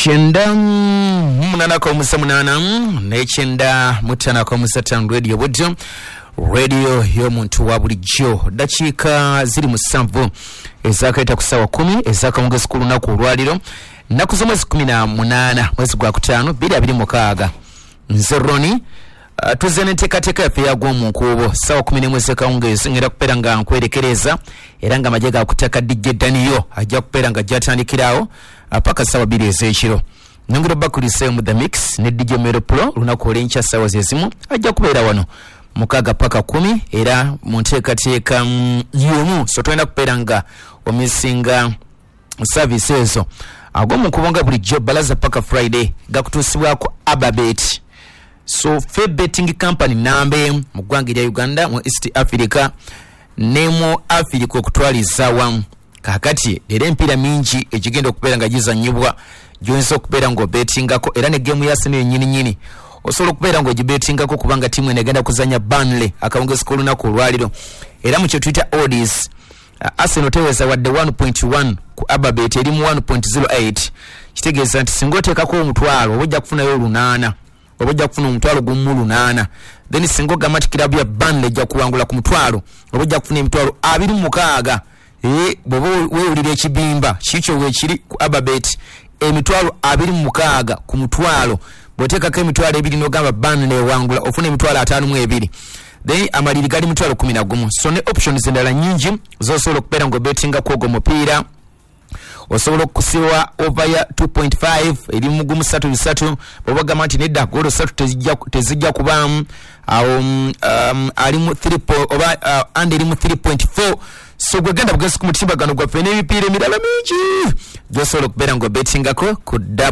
Chenda munana kwa musa munana ne chenda mutana kwa musa tan radio budjo radio yo muntu wa bulijjo dakika ziri musanvu ezaka ita kusawa 10 ezaka munge skulu na ku lwaliro nakuzoma 18 mwezi gwa kutano 2026 nzeroni tuzene teka yafe yagwo munkubo sawa 10 mwezi kaungezi ngira kuperanga nkwerekereza eranga majega kutaka DJ Daniyo ajja kuperanga jatandikirawo apaka sawa 2 ezekiro nongero bakulise mu the mix ne DJ Mero Pro lunakola encha sawa zezimu ajja kubeera wano mukaga paka 10 era munteka yomu so twenda kuperanga omisinga services agomu kubonga buli job balaza paka Friday gakutusibwako Ababet. So fair betting company nambe mu ggwanga lya Uganda mu East Africa nemo Africa okutwaliza wamu kakati era empira mingi ekigenda okubeera nga gizanyibwa gyonso okubeera ngo bettingako era ne game ya Arsenal nyini osobola okubeera ngo gibettingako kubanga timu enegenda kuzanya Burnley akawungeezi k'olunaku olwaliro era mu kye tuyita odds Arsenal teweza wadde 1.1 ku Ababet eri mu 1.08 kitegeeza nti singa oteekako omutwalo oba ojja kufunayo 8 oba ojja kufuna omutwalo gumu 8 then singa ogamba ti kirabu ya Burnley ejja kuwangula ku mutwalo oba ojja kufuna emitwalo 26 bwoba weewulira ekibimba kikyo weekiri ku Ababet emitwalo 26 ku mutwalo bw'oteekako emitwalo 2 n'ogamba Burnley ewangula ofuna emitwalo 52 then amaliri gali mitwalo 11 so ne options endala nyingi zosobola okubeera ng'obetinga ku ogwo mupiira osobola okusiwa over ya 2.5 eri mugumu 3 bw'obagamba nti nedda golo 3 tezijja kubaamu ali mu 3 oba and eri mu 3.4 so gwegenda bugezi ku mutimbagano gwaffe n'ebipiira emirala mingi gyosobola okubeera ng'obetingako ku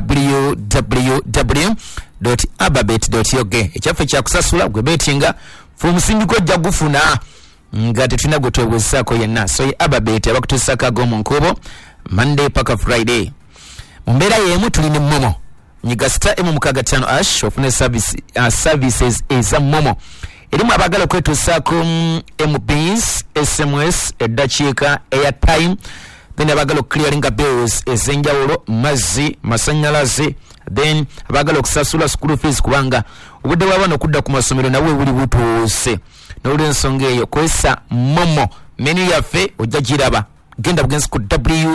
www.ababet.org ekyaffe kyakusasula gwe betinga fe omusingi gwojja gufuna nga tetulina gwe twebuuzisaako yenna so Ababet abakutuusako ag'omu nkubo Monday paka Friday mu mbeera y'emu tuli ne Momo nyiga star M65 ofune services eza Momo erimu abagala okwetuusaako MPs SMS eddakiika airtime then abagala clearing bills ezenjawulo mazzi masanyalaze then abagala okusasula school fees kubanga obudde bw'abaana okudda ku masomero nawe buli butuuse n'olw'ensonga eyo kwesa Momo menu yaffe ojja giraba genda bugenzi ku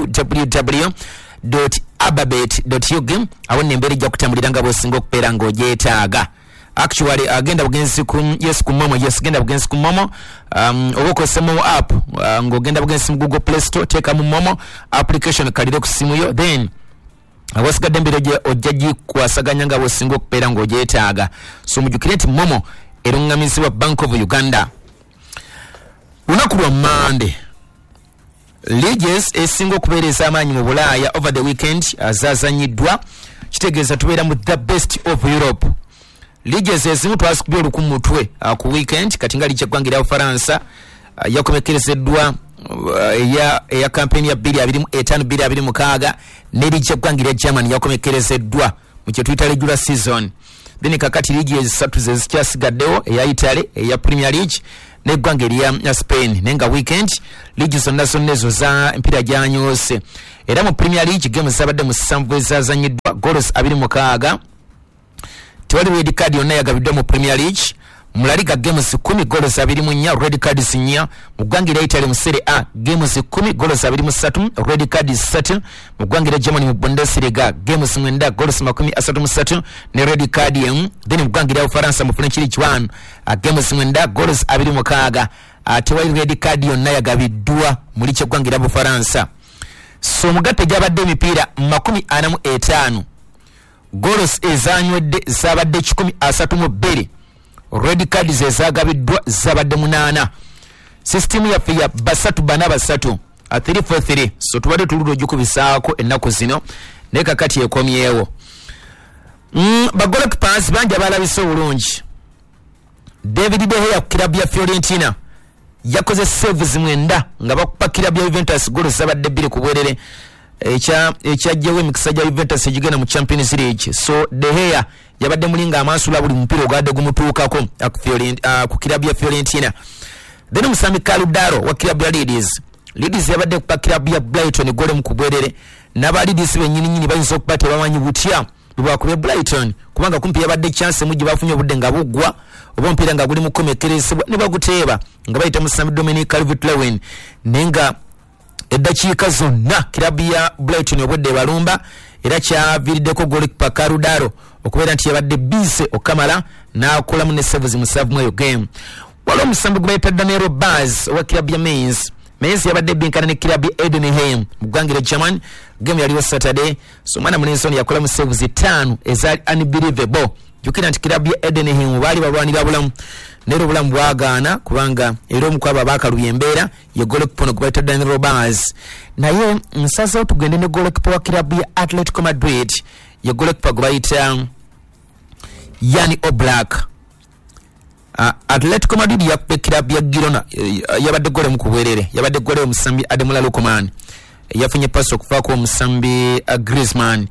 www.ababet.org awo nembeera ejja kutambulira nga bw'osinga okubeera ng'ogyetaaga actually agenda bugenzi ku Momo genda bugenzi ku Momo oba okozesa Momo app ng'ogenda bugenzi mu Google Play Store teeka mu Momo application kalire ku simu yo then awasigadde embeera ojja gikwasaganya nga bw'osinga okubeera ng'ogyetaaga so mujjukire nti Momo erungamizibwa Bank of Uganda lunaku lwa Monday Leagues esinga okubeereza amaanyi mu Bulaaya over the weekend azazanyiddwa kitegeeza tubeera mu the best of Europe Leagues ezimu twasikubye oluku mutwe ku weekend kati nga liggya eggwanga erya Bufaransa yakomekerezeddwa eya kampeni ya 2025-2026 n'erijja eggwanga erya Germany yakomekerezeddwa mu kye tuyita regular season then kakati Leagues 3 ze zikyasigaddewo eya Italy eya Premier League n'eggwanga erya Spain nenga weekend League zonna ezo za mpira gyanyoose era mu Premier League games zabadde mu 7 ezazanyiddwa goals 26 tewali red card yonna yagabiddwa mu Premier League mu La Liga games 10 goals 24 red cards 4 mu ggwanga erya Italy mu Serie A games 10 goals 23 red cards 3 mu ggwanga erya Germany mu Bundesliga games 9 goals 33 ne red card 1 then mu ggwanga erya Bufaransa mu French Ligue 1 games 9 goals 26 tewali red card yonna yagabiddwa muri kye ggwanga erya Bufaransa so mugatte gyabadde emipiira 45 goals ezanywedde zabadde 132 red cards ezagabiddwa zabadde 8 system yaffe ya basatu 3-4-3 so tubadde tuludo gikubisaako ennaku zino ne kakati ekomyewo bagolkipas bangi abalabise obulungi David De Gea kirabu ya Fiorentina yakoze saves 9 nga bakupa kirabu ya Juventus goals zabadde 2 ku bwerere ekyajjewo emikisa gya Juventus egigenda mu Champions League so De Gea yabadde mulinga amansula buli mupiira ogadde gumutuukako ku kirabu ya Fiorentina then Musami Kaludaro wa kirabu ya Leeds yabadde kupa kirabu ya Brighton gole mu kubwerere nabali disibe nyini bayinza okubate bamanyi butya bwakubye Brighton kubanga kumpi yabadde chance mujje bafunye obudde nga bugwa oba mpira nga guli mukomekeresebwa ne baguteeba nga bayita Musami Dominic Calvert-Lewin nenga eddakiika zonna kilabu ya Brighton obudde balumba era kyaviiriddeko goalkeeper Karudaro okubeera nti yabadde bise okamala n'akolamu ne saves musavu mu game. Waliwo omusambi gwe bayita Daniel Baz owa kilabu ya Mainz yabadde binkana ne kilabu ya Edenheim mu ggwanga lya German. Game yaliwo Saturday, so mwana Munensoni yakolamu saves 5 ezali unbelievable. Jukira nti kilabu ya Edenheim baali balwanira bulamu nero bulamu bwagaana kubanga era omukwaba bakalubya embeera ye goalkeeper gwe bayita Daniel Baz. Naye nsazeewo tugende ne goalkeeper wa kilabu ya Atletico Madrid ye goalkeeper gwe bayita Yani Oblak. Atletico Madrid yakube kilabu ya Girona yabadde gole mu kubwerere yabadde gole omusambi Ademola Lookman yafunye pass okuva ku omusambi Griezmann.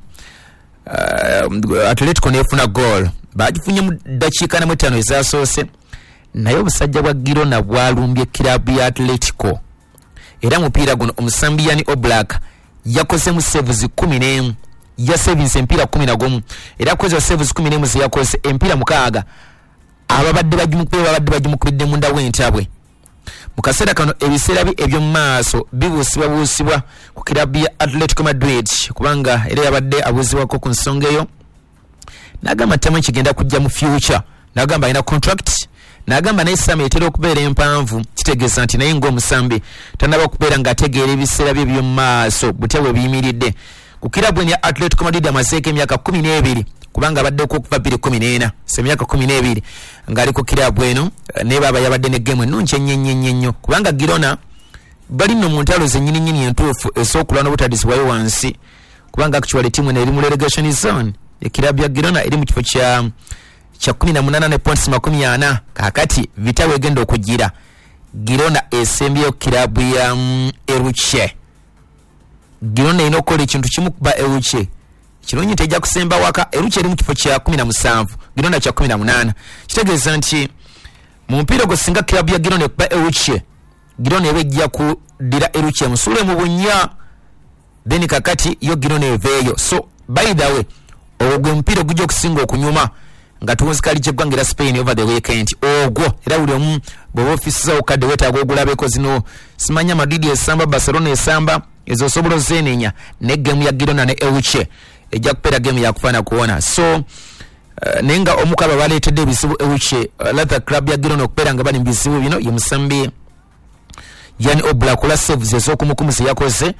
Atletico nefuna goal bagifunye mu dakiika na 5 ezasoose naye obusajja bwa Girona bwalumbye kilabu ya Atletico era mupiira guno omusambi Yani Oblak yakoze mu saves 11 ya saves empira 11 era koze saves 11 yakoze empira mukaaga ababadde bagimukubidde munda w'entabwe. Mu kaseera kano ebiseera ebyo mu maaso bibuusibwa ku kilabu ya Atletico Madrid kubanga era yabadde abuuzibwako ku nsonga eyo n'agamba ttamu kigenda kujja mu future n'agamba alina contract n'agamba naye Sam etera okubeera empanvu kitegeeza nti naye ng'omusambi tanaba okubeera ng'ategeera ebiseera bye by'omu maaso butya bwe biyimiridde ku kilabu ya Atletico Madrid amazeeko emyaka 12 kubanga abadde okuva 2014 semyaka 12 ngali ku kilabu eno ne baba yabadde ne game ennungi ennyo kubanga Girona bali no mu ntalo zennyini entuufu esookulwa n'obutadisibwayo wansi kubanga actually team eno eri mu relegation zone ekilabu ya Girona eri mu kifo kya 18 ne points 40 kakati vitawe egenda okugira Girona esembyeyo kilabu ya Elche. Girona ino kola ekintu kimu kuba Elche kirungi tejja kusemba waka Elche eri mu kifo kya 17 Girona kya 18 kitegeeza nti mu mpira gwo singa kilabu ya Girona kuba Elche Girona ebejja ku dira Elche musule mu bunya then kakati yo Girona eveyo so by the way ogwo mpira gujja okusinga okunyuma nga tuwozikali kyegwangira Spain over the weekend ogwo era buli omu bo office za okadde wetaaga ogulabeko zino simanya Madrid esamba Barcelona esamba ezo sobolo zenenya ne game ya Girona ne Elche ejja kupera game ya kufana kuona so nenga omukaba baleetedde ebisibu Elche latha club ya Girona okupera nga bali mbisibu bino ye musambi Yani Oblak la saves ez'okumukumisa yakoze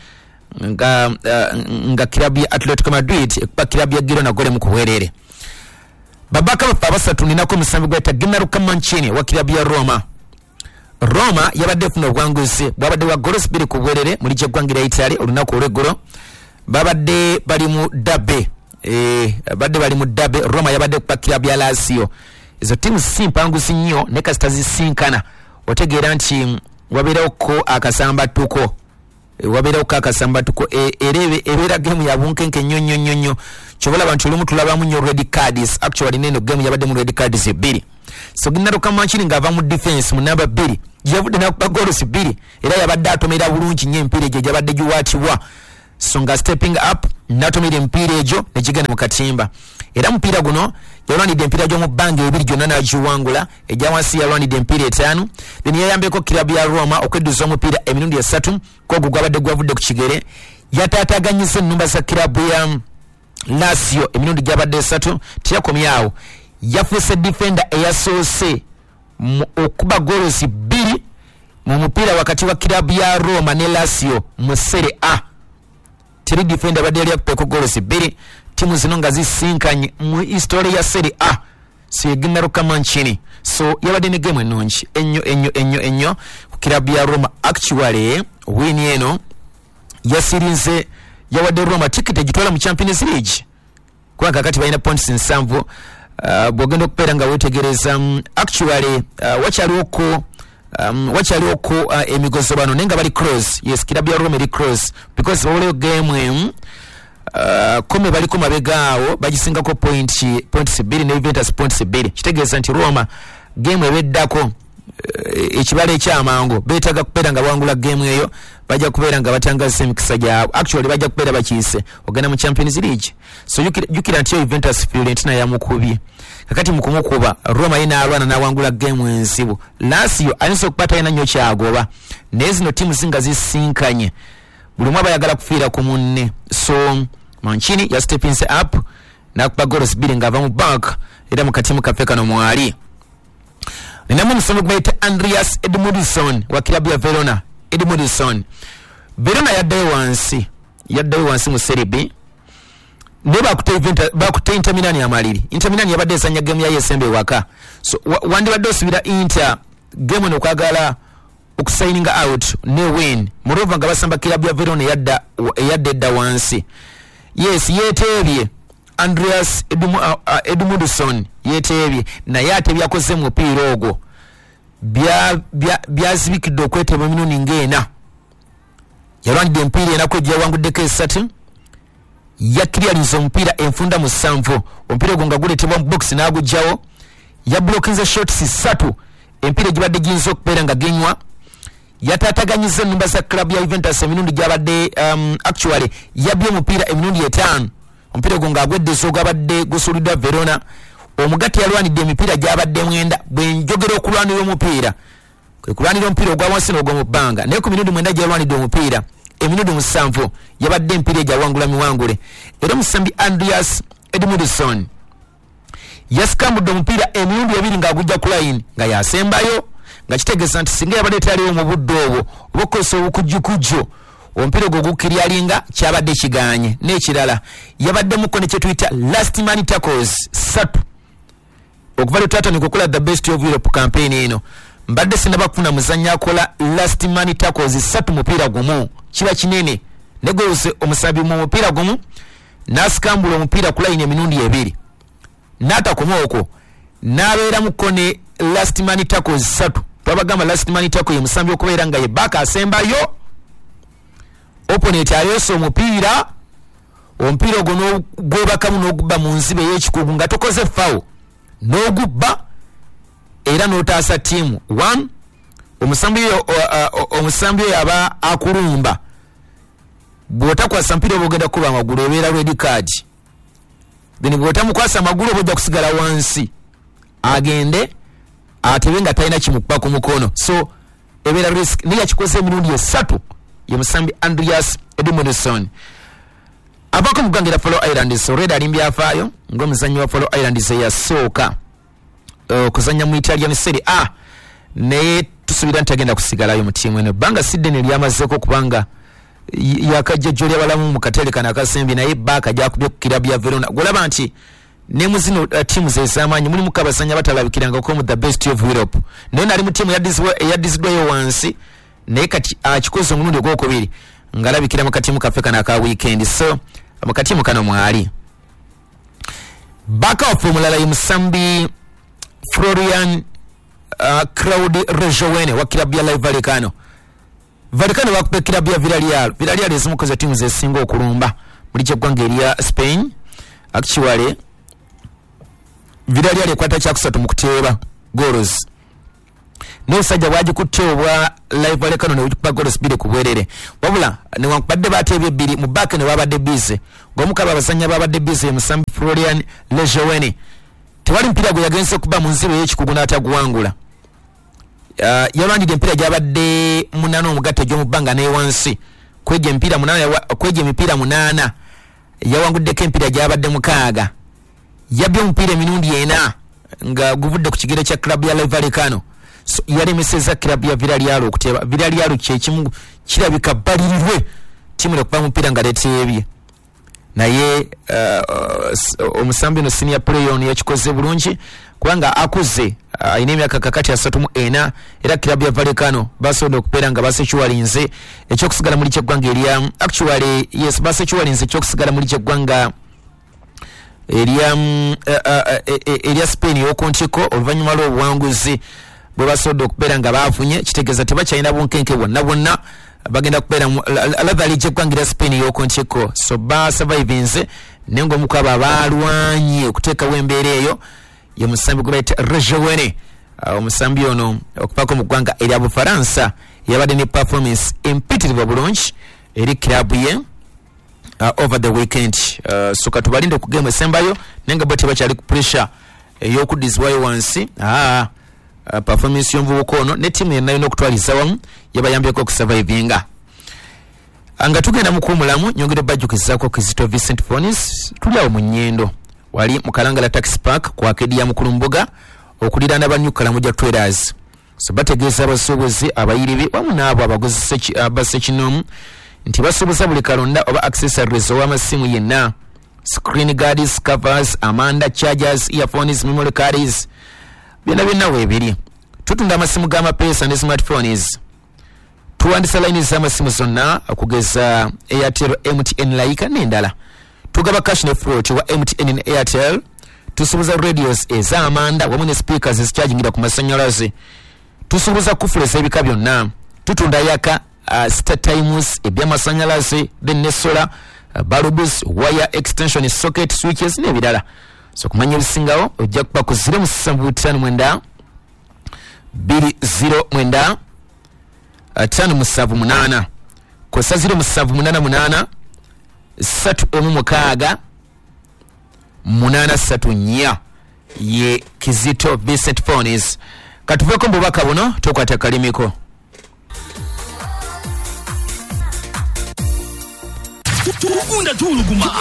nga club ya Atletico Madrid ekupa club ya Girona gole mu kuwerere. Babaka basatu ninako musambi gweta Gennaro Mancini wa kilabu ya Roma yabadde funa obwanguzi bwabadde wa goals 2 ku bwerere muri kyegwangira Italy olunaku olw'eggolo babadde bali mu dabe Roma yabadde ku kilabu ya Lazio ezo timu simpanguzi nnyo ne kasita zisinkana otegeera nti wabeerawo akasambatuko ebeera game ya bunkenke nnyo kyobola abantu olumu tulabamu nnyo red cards actually neno game yabadde mu red cards 2 so Gennaro Mancini ng'ava mu defense mu namba 2 yavudde n'akuba goals 2 era yabadde atomera bulungi nnyo empira egyo gyabadde giwaatibwa so nga stepping up n'atomera empira egyo ne gigenda mu katimba era mupiira guno yalwanidde empira gy'omu bbanga 2 gyonna n'agiwangula ejja wansi yalwanidde empira 5 then yayambeko kilabu ya Roma okwedduza omupiira emirundi 3 kogwo gwabadde gwavudde ku kigere yataataganyisa ennumba za kilabu ya Lazio emirundi gyabadde 3 teyakomyawo yafuuse defender eyasoose okuba goals 2 mu mupiira wakati wa kilabu ya Roma ne Lazio mu Serie A. Teri defender badde yali akupeko goals 2 timu zino nga zisinkanye mu history ya Serie A so Gennaro Mancini so yabadde ne game ennungi ennyo ku kilabu ya Roma actually win eno yasirinze yawadde Roma ticket egitwala mu Champions League kwa kakati balina points 7 bwogenda okubeera nga wetegereza actually wakyaliwo emigozo bano nenga bali cross yes kilabu ya Roma eri cross because oleyo game kome baliko mabegaawo bagisingako points 2 ne Juventus points 2 kitegeeza nti Roma game ebeddako ekibale ekyamangu beetaga kubeera nga bawangula game eyo bajja kubeera nga batangazisa emikisa gyabwe actually bajja kubeera bakiise ogenda mu Champions League so jukira nti Juventus Fiorentina yamukubye kakati mukumukuba Roma yina alwana nawangula game ensibu Lazio ayinza okupata yina nnyo kyagoba naye zino timu zinga zisinkanye buli mwa bayagala kufiira ku munne so Mancini ya stepping up nakuba goals bili ngava mu back era mu katimu kafe kano mwali ninamu nsonga kubaita Andreas Edmundson wa klabu ya Verona Edmundson Verona yaddayo wansi mu Serie B neba bakute Inter Milan yamaliri Inter Milan yabadde esanya game ya yesembe waka so wandi badde osubira Inter game no kwagala okusigninga out ne win moreover nga basamba klabu ya Verona yadda wansi yes yetebye Andreas Edmundson yetebye na yate byakoze mu piro ogo byazibikidde okweteba minuni ngena yalwandide mpira enako gyawangudde esatu yakirializa omupiira enfunda mu 7 omupiira ogwo nga guletebwa mu box n'agujjawo yablockinze shots 3 empiira gibadde ginza okubeera nga genywa yatataganyiza ennumba za club ya Juventus emirundi gyabadde actually yabye omupiira emirundi 5 omupiira ogwo nga agweddezo ogabadde gusulidwa Verona omugati yalwanidde emipiira gyabadde 9 bwenjogera okulwanira omupiira kwe kulwanira omupiira ogwa wansi n'ogwa mu bbanga naye ku mirundi 9 gyalwanidde omupiira emirundi 7 yabadde empiira egyawangula miwangule era omusambi Andreas Edmundson yasikambudde omupiira emirundi 2 ng'agujja ku line nga yasembayo nga kitegeeza nti singa yabadde taliwo mu budde obwo obukozesa obukujjukujjo omupiira ogwo gukiryalinga kyabadde kiganye n'ekirala yabaddemuko ne kye tuyita last man tackles 3 okuva lutata nikukola the best of Europe campaign eno mbadde sinaba kufuna muzannya akola last man tackles 3 mupiira gumu kiba kinene negose omusabi mu mupiira gumu nasikambula omupiira ku line emirundi 2 n'atakomaoko n'abeera muko ne last man tackles 3 twabagamba last man tackle ye musambi okubeera nga ye baka asembayo opponent ayoso omupiira ogwo n'ogwebakamu n'ogubba mu nzibe y'ekikugu nga tokoze foul n'ogubba era n'otaasa tiimu 1 omusambi oyo aba akulumba bw'otakwasa mpira oba ogenda kuba amagulu ebeera red card then bw'otamukwasa amagulu oba ojja kusigala wansi agende atebe nga talina kimukuba ku mukono so ebeera risk naye yakikoze emirundi 3 ye musambi Andreas Edmundson abako mugangira Follow Islands already ali mbyafaayo ng'omuzannyo wa Follow Islands eyasooka okuzannya mu Italian Serie A naye tusubira ntagenda kusigalayo mu tiimu eno banga Sydney lyamazeeko kubanga yakajja jjoli abalamu mu katale kana akasembi naye baka jakubye ku kirabu ya Verona golaba nti ne muzino tiimu z'ez'amaanyi mulimu kabasanya batalabikirangako mu the best of Europe naye nali mu tiimu yaddiziddwayo wansi naye kati akikoze omulundi ogwokubiri ngalabikira mu katiimu kaffe kana aka weekend so mu katiimu kano mwali baka wafu omulala ye musambi Florian Claude Rejoine wa kilabu ya Vallecano bakupe kilabu ya Villarreal ezimukoze tiimu zesinga okulumba muri ky'eggwanga erya Spain actually Villarreal ekwata kyakusatu mu kuteeba goals n'obusajja bwagikutte obwa Vallecano ne bukuba goals 2 ku bwerere wabula newankubadde bateebye 2 mu back ne babadde bize ng'omukaba abasanya babadde bize musambi Florian Rejoine tewali mpira gwe yagenze okuba mu nzibe y'ekikugu n'ataguwangula yalwandidde empira gyabadde 8 omugatte gy'omu bbanga n'ewansi kwegya emipiira 8 yawanguddeko empira gyabadde 6 yabbye omupiira emirundi 4 nga guvudde ku kigere kya klabu ya Vallecano so yalemeseza klabu ya Villarreal okuteeba Villarreal kyekimu kirabika balirirwe tiimu ekuba mupiira nga leteebye naye omusambi no senior player ono yakikoze bulungi kubanga akuze ayina emyaka kakati 34 era kilabu ya Vallecano basobodde okubeera nga basekiwalinze ekyokusigala muri ky'eggwanga erya actually yes basekiwalinze ekyokusigala muri ky'eggwanga erya Spain y'okuntiko oluvannyuma lw'obuwanguzi bwe basobodde okubeera nga baafunye kitegeeza tebakyalina bunkenke bwonna bagenda kubeera alabali gy'eggwanga erya Spain y'okuntiko so basurvivinze naye ng'omukwabo abalwanye okuteekawo embeera eyo ye musambi gwe bayita Rejoine omusambi ono okupako mu ggwanga erya Bufaransa yabadde ne performance empitirivu bulungi eri club ye over the weekend. So katubalinde ku game esembayo nenga bati bakyali ku pressure ey'okudizibwayo wansi. Performance y'omuvubuka ono ne tiimu yenna yonna okutwaliza wamu yabayambyeko okusurvivinga. Anga tugenda mu kuwumulamu nyongere bajjukizaako Kizito Vincent Fonis tuli awo mu Nnyendo wali mu Kalangala Taxi Park ku akedi ya Mukulumbuga okuliraana ba Kalamoja Traders. So bategeeza abasuubuzi abayiribi wamu n'abo abaguzi abasekinomu nti basuubuza buli kalonda oba accessories ow'amasimu yenna, screen guards, covers, amanda, chargers, earphones, memory cards, byonna weebiri. Tutunda amasimu g'amapeesa ne smartphones. Tuwandisa line z'amasimu zonna okugeza Airtel, MTN, Laika n'endala. Tugaba cash ne float wa MTN ne Airtel. Tusubuza radios ez'amanda wamu ne speakers ezichargingira ku masannyalaze. Tusubuza kufula ez'ebika byonna. Tutunda yaka Star Times eby'amasannyalaze, then ne solar, bulbs, wire extension, socket, switches n'ebirala. So kumanya ebisingawo ojja kuba ku 0759 209 578 kosa 0788 316 834 ye Kizito Vincent Fonis. Katuveko mbubaka buno tokwata kalimiko. Tukunda tuluguma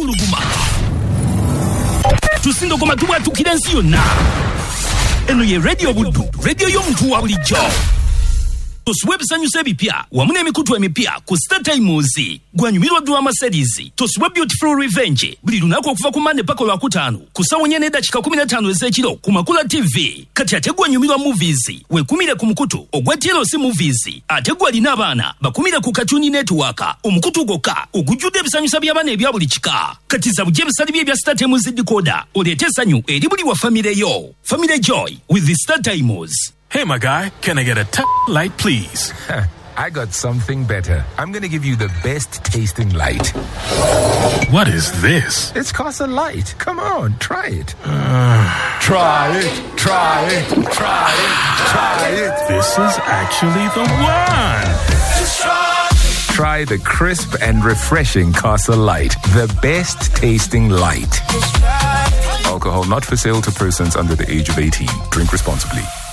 tusinga goma tubatukira ensi yonna. Eno ye radio Buddu, radio y'omuntu wa bulijjo. Tosubwe ebisanyusa ebipya wamu n'emikutu emipya ku Star Times. Gwanyumirwa drama series Tosubwe Beautiful Revenge buli lunaku okuva ku Monday paka Lwakutaano ku ssaawa 4:15 ez'ekiro ku Makula TV. Kati ate gwanyumirwa movies wekumire ku mukutu ogwa TLC Movies. Ate gwalina abaana bakumire ku Cartoon Network omukutu gokka ogujjudde ebisanyusa by'abaana ebya buli kika. Kati za bujje ebisali bye bya Star Times decoder oleete essanyu eri buli wa family yo. Family Joy with the Star Times. Hey, my guy, can I get a light, please? I got something better. I'm going to give you the best tasting light. What is this? It's Casa Light. Come on, try it. Try it. This is actually the one. Try the crisp and refreshing Casa Light. The best tasting light. Alcohol not for sale to persons under the age of 18. Drink responsibly.